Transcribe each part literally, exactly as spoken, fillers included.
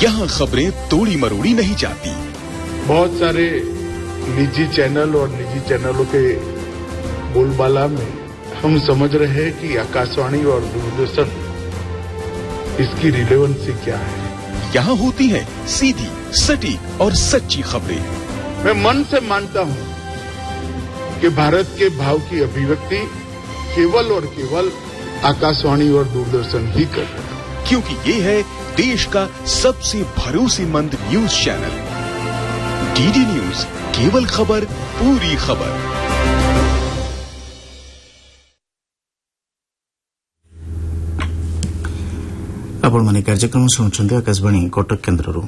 यहाँ खबरें तोड़ी मरोड़ी नहीं जाती। बहुत सारे निजी चैनल और निजी चैनलों के बोलबाला में हम समझ रहे हैं कि आकाशवाणी और दूरदर्शन इसकी रिलेवेंसी क्या है। यहाँ होती है सीधी, सटीक और सच्ची खबरें। मैं मन से मानता हूं कि भारत के भाव की अभिव्यक्ति केवल और केवल आकाशवाणी और दूरदर्शन ही कर रहे हैं, क्योंकि ये है देश का सबसे भरोसेमंद न्यूज चैनल। डीडी न्यूज, केवल खबर, पूरी खबर। आपण माने कार्यक्रम शुणुछन्ते आकाशवाणी कटक केन्द्ररू।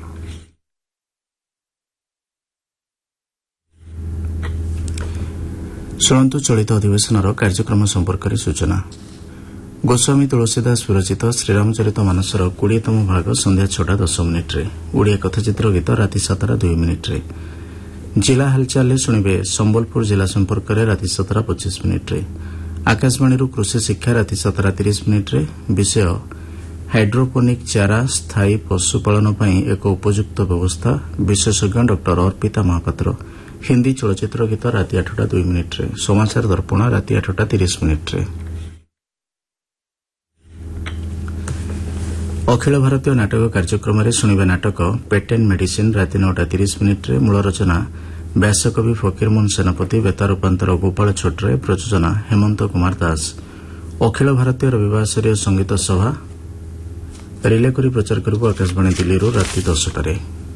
शुणन्तु चलित अधिवेशनर कार्यक्रम संपर्क सूचना। गोस्वामी तुलसीदास विरचित श्रीरामचरित मानसर कोड़ीतम भाग संध्या छटा दस मिनिट्रे, ओडिया कथाचित्र गीत राति सातटा दुई मिनिट्रे, जिला हालचाल शुणिबे संबलपुर जिला संपर्क राति सातटा पच्चीस मिनिट्रे, आकाशवाणी कृषि शिक्षा राति सातटा तीस मिनिट्रे, विषय हाइड्रोपोनिक चारा स्थायी पशुपालन एक उपयुक्त व्यवस्था, विशेषज्ञ डॉक्टर अर्पिता महापात्र, हिंदी चलचित्र गीत राति आठटा दुई मिनिट्रे, समाचार दर्पण राति आठटा तीस मिनिट्रे। अखिल भारतीय नाटक कार्यक्रम शुणिबे नाटक पेटेंट मेडिसिन राति नौटा तीस मिनिट्रे, मूल रचना व्यासकवि फकीरमोहन सेनापति, बेता रूपांतर गोपाल छोटरे, प्रयोजना हेमंत कुमार दास। अखिल भारतीय रविवार स्तरीय संगीत सभा रिले करी प्रचार करिब आकाशवाणी दिल्ली राति दसटारे।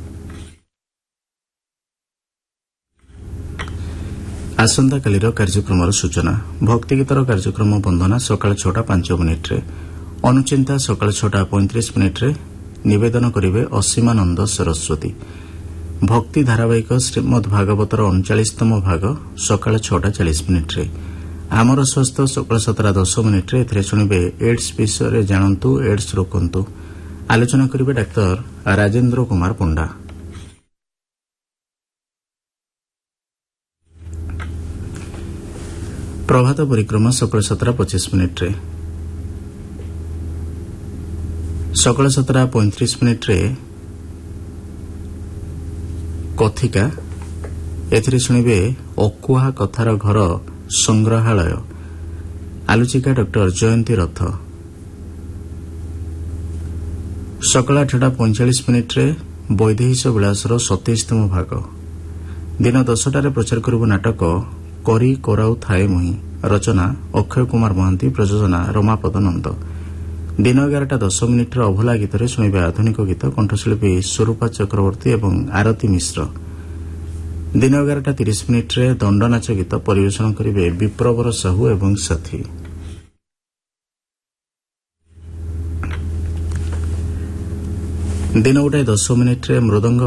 आसंता कालीर कार्यक्रम सूचना। भक्तिगीतर कार्यक्रम बंदना सकाळ छटा पांच मिनिट्रे, अनुचिंता सकाळ छटा पैंतीस मिनिट्रे निवेदन करिवे असीमानंद सरस्वती। भक्ति धारावाहिक श्रीमद भागवतर उनचालीसतम भाग सकाळ छटा चालीस मिनिट्रे, आमर स्वास्थ्य सकाळ सतटा दस मिनिट्रे एथिरे शुणिबे एड्स विषय जानतु एड्स रोकंतु। आलोचना करिवे डाक्तर राजेन्द्र कुमार पंडा। प्रभात परिक्रमा सकाळ सतटा पच्चीस मिनिट्रे, सकाळ सतटा पैंतीस मिनिट्रे कथिका एथिरे शुणिबे अकुहा कथार घर संग्रहालय, आलोचिका डॉक्टर जयंती रथ। सकाळ आठटा पैंचाश मिनिट्रे वैदेहीश विलासर सतैशतम भाग। दिन दसटार प्रचार करिब नाटक करी कराउ थाए मुही, रचना अक्षय कुमार महांती, प्रयोजना रमापद नंद। दिन एगारटा दस मिनिट्र अभला गीत शुणिबे आधुनिक गीत, कंठशिल्पी स्वरूपा चक्रवर्ती एवं आरती मिश्र। दिन एगारटा तीस मिनिट्रे दंडनाच गीत परिवेशन करिवे विप्रवर साहू एवं साथी। दिन गोटाए दस मिनिट्रे मृदंग